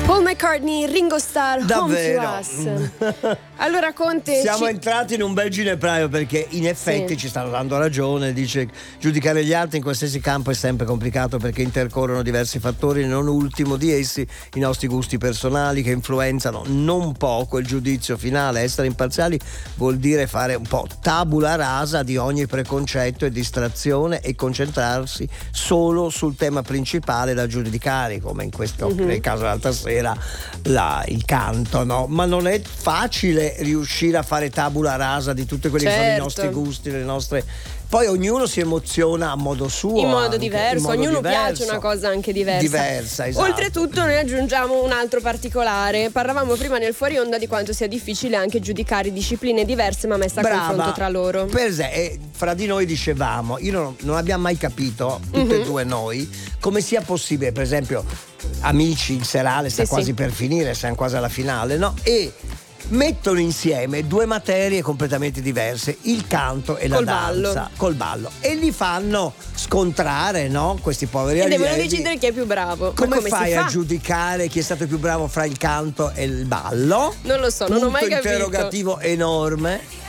Paul McCartney, Ringo Starr, Davvero. Home to Us. Allora Conte, siamo entrati in un bel ginepraio, perché in effetti ci stanno dando ragione. Dice: giudicare gli altri in qualsiasi campo è sempre complicato, perché intercorrono diversi fattori, non ultimo di essi i nostri gusti personali, che influenzano non poco il giudizio finale. Essere imparziali vuol dire fare un po' tabula rasa di ogni preconcetto e distrazione e concentrarsi solo sul tema principale da giudicare, come in questo nel caso dell'altra sera, il canto, no? Ma non è facile riuscire a fare tabula rasa di tutti quelli che sono i nostri gusti, le nostre. Poi ognuno si emoziona a modo suo, in modo anche, diverso, ognuno piace una cosa anche diversa. Esatto. Oltretutto noi aggiungiamo un altro particolare. Parlavamo prima nel fuori onda di quanto sia difficile anche giudicare discipline diverse ma messe a confronto tra loro. Per esempio, fra di noi dicevamo, non abbiamo mai capito, tutte e due noi, come sia possibile, per esempio, amici, il serale sta quasi per finire, siamo quasi alla finale, no? E mettono insieme due materie completamente diverse, il canto e la danza, col ballo, e li fanno scontrare, no? Questi poveri allievi. E devono decidere chi è più bravo. Come fai a giudicare chi è stato più bravo fra il canto e il ballo? Non lo so, non ho mai capito. Punto interrogativo enorme.